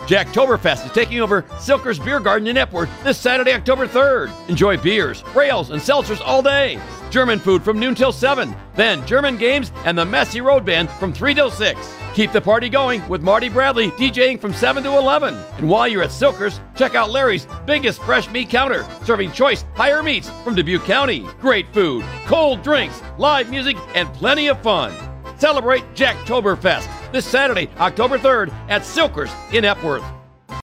Jacktoberfest is taking over Silker's Beer Garden in Epworth this Saturday, October 3rd. Enjoy beers, rails, and seltzers all day. German food from noon till 7. Then German games and the Messy Road Band from 3 till 6. Keep the party going with Marty Bradley DJing from 7 to 11. And while you're at Silker's, check out Larry's biggest fresh meat counter, serving choice higher meats from Dubuque County. Great food, cold drinks, live music, and plenty of fun. Celebrate Jacktoberfest this Saturday, October 3rd at Silker's in Epworth.